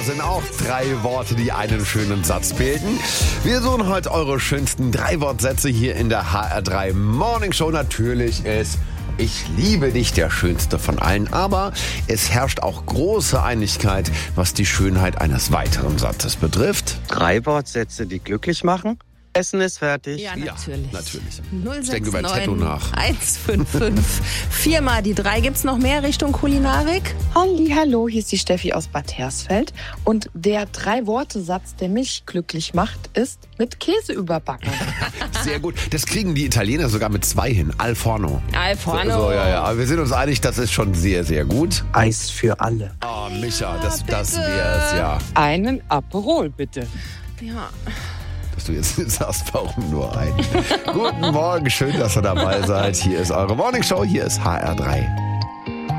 Sind auch 3 Worte, die einen schönen Satz bilden. Wir suchen heute eure schönsten 3-Wortsätze hier in der HR3 Morning Show. Natürlich ist "Ich liebe dich" der schönste von allen, aber es herrscht auch große Einigkeit, was die Schönheit eines weiteren Satzes betrifft. 3 Wortsätze, die glücklich machen. Essen ist fertig. Ja, natürlich. Ja, natürlich. 069 Ich denke über ein Tattoo nach. 155. 4 mal die 3. Gibt's noch mehr Richtung Kulinarik? Hallo, hier ist die Steffi aus Bad Hersfeld. Und der 3-Worte-Satz, der mich glücklich macht, ist mit Käse überbacken. Sehr gut. Das kriegen die Italiener sogar mit 2 hin. Al forno. Al forno. So, ja. Aber wir sind uns einig, das ist schon sehr, sehr gut. Eis für alle. Oh, Micha, das wär's, ja. Einen Aperol, bitte. Ja. Dass du jetzt sagst, warum nur einen? Guten Morgen, schön, dass ihr dabei seid. Hier ist eure Morning Show, hier ist HR3.